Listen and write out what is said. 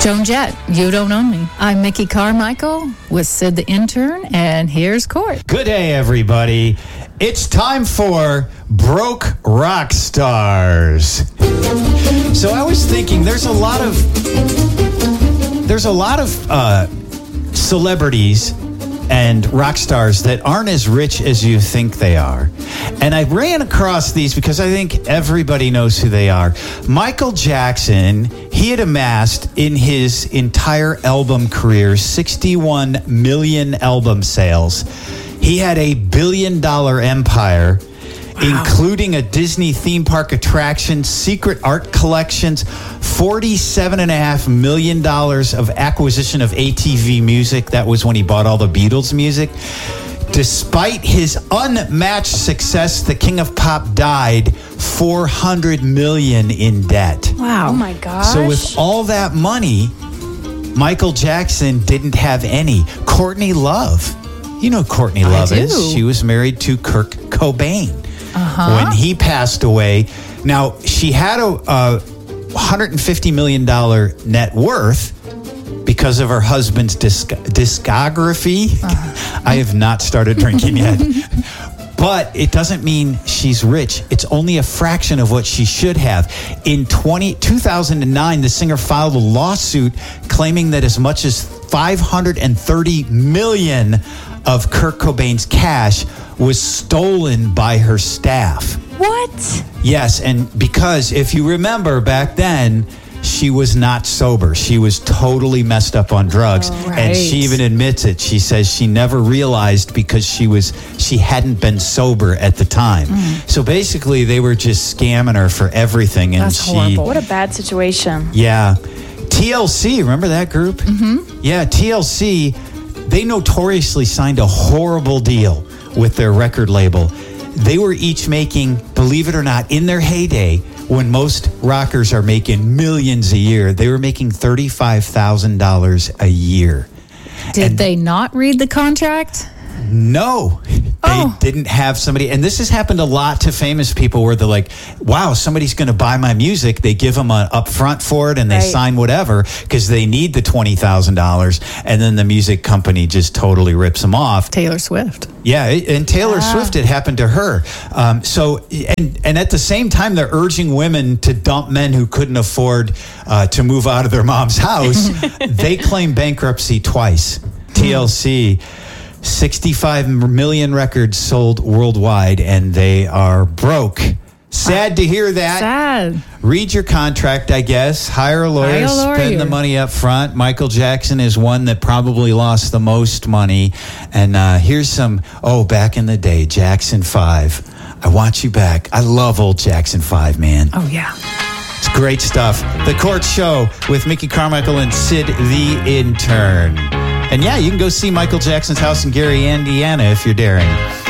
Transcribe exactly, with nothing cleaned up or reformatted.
Joan Jett, You Don't Own Me. I'm Mickey Carmichael with Sid the Intern, and here's Court. Good day, everybody. It's time for Broke Rock Stars. So I was thinking, there's a lot of there's a lot of uh, celebrities and rock stars that aren't as rich as you think they are. And I ran across these because I think everybody knows who they are. Michael Jackson, he had amassed in his entire album career sixty-one million album sales. He had a billion dollar empire. Wow. Including a Disney theme park attraction, secret art collections, forty-seven and a half million dollars of acquisition of A T V music. That was when he bought all the Beatles music. Despite his unmatched success, the King of Pop died four hundred million in debt. Wow. Oh my gosh. So with all that money, Michael Jackson didn't have any. Courtney Love. You know who Courtney Love I do. is. She was married to Kurt Cobain. Uh-huh. When he passed away. Now, she had a, a one hundred fifty million dollars net worth because of her husband's disc- discography. Uh-huh. I have not started drinking yet. But it doesn't mean she's rich. It's only a fraction of what she should have. In twenty, two thousand nine, the singer filed a lawsuit claiming that as much as five hundred thirty million dollars of Kurt Cobain's cash was stolen by her staff. What? Yes, and because if you remember back then, she was not sober. She was totally messed up on drugs. Oh, right. And she even admits it. She says she never realized because she was she hadn't been sober at the time. Mm. So basically they were just scamming her for everything. And That's she horrible. What a bad situation. Yeah. T L C, remember that group? Mm-hmm. Yeah, T L C, they notoriously signed a horrible deal with their record label. They were each making, believe it or not, in their heyday, when most rockers are making millions a year, they were making thirty-five thousand dollars a year. Did And they not read the contract? No, they Oh. didn't have somebody. And this has happened a lot to famous people where they're like, wow, somebody's going to buy my music. They give them an upfront for it and they Right. sign whatever because they need the twenty thousand dollars. And then the music company just totally rips them off. Taylor Swift. Yeah, and Taylor Ah. Swift, it happened to her. Um, so, and and at the same time, they're urging women to dump men who couldn't afford uh, to move out of their mom's house. They claim bankruptcy twice. T L C, sixty-five million records sold worldwide, and they are broke. Sad to hear that. Sad. Read your contract, I guess. Hire a lawyer, Hire a lawyer. spend the money up front. Michael Jackson is one that probably lost the most money. And uh, here's some, oh, back in the day, Jackson five. I want you back. I love old Jackson five, man. Oh, yeah. It's great stuff. The Court Show with Mickey Carmichael and Sid the Intern. And yeah, you can go see Michael Jackson's house in Gary, Indiana if you're daring.